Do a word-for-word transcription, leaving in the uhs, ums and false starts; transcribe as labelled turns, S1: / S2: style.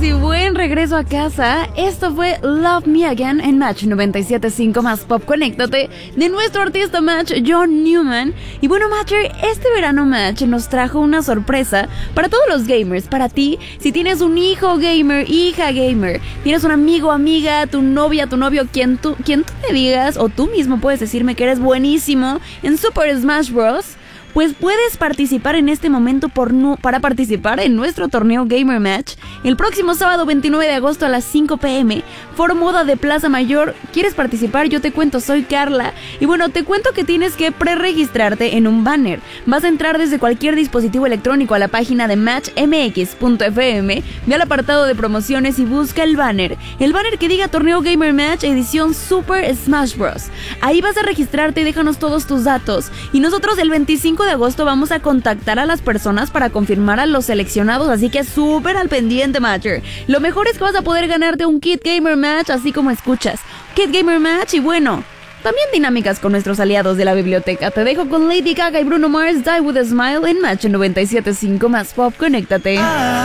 S1: y buen regreso a casa. Esto fue Love Me Again en Match noventa y siete punto cinco más Pop Conéctate de nuestro artista Match, John Newman. Y bueno, Matcher, este verano Match nos trajo una sorpresa para todos los gamers, para ti. Si tienes un hijo gamer, hija gamer, tienes un amigo, amiga, tu novia, tu novio, quien tú, quien tú me digas, o tú mismo puedes decirme que eres buenísimo en Super Smash Bros., pues puedes participar en este momento por no, para participar en nuestro torneo Gamer Match el próximo sábado veintinueve de agosto a las cinco pm, Foro Moda de Plaza Mayor. ¿Quieres participar? Yo te cuento, soy Carla. Y bueno, te cuento que tienes que preregistrarte en un banner. Vas a entrar desde cualquier dispositivo electrónico a la página de match m x punto f m, ve al apartado de promociones y busca el banner. El banner que diga Torneo Gamer Match edición Super Smash Bros. Ahí vas a registrarte y déjanos todos tus datos. Y nosotros el veinticinco de agosto vamos a contactar a las personas para confirmar a los seleccionados, así que súper al pendiente, Matcher. Lo mejor es que vas a poder ganarte un kit Gamer Match, así como escuchas, kit Gamer Match. Y bueno, también dinámicas con nuestros aliados de la biblioteca. Te dejo con Lady Gaga y Bruno Mars, Die With A Smile en Match noventa y siete punto cinco más Pop Conéctate.